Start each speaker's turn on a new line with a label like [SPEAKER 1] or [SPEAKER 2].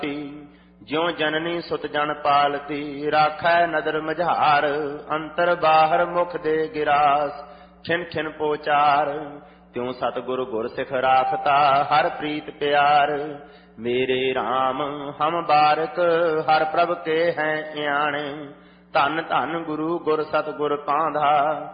[SPEAKER 1] ज्यों जननी सुत जन पालती, राखै नदर मझार। अंतर बाहर मुख दे गिरास, खिन खिन पोचार। त्यों सतगुर गुर सिख राखता, हर प्रीत प्यार। मेरे राम हम बारक, हर प्रभ के हैं आणे। धन धन गुरु गुर सतगुर पांधा,